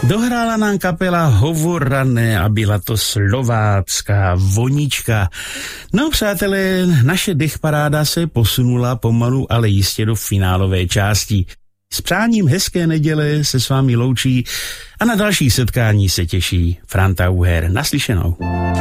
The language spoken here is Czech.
Dohrála nám kapela Hovorané a byla to slovácká vonička. No přátelé, naše dechparáda se posunula pomalu, ale jistě do finálové části. S přáním hezké neděle se s vámi loučí a na další setkání se těší Franta Uher. Naslyšenou.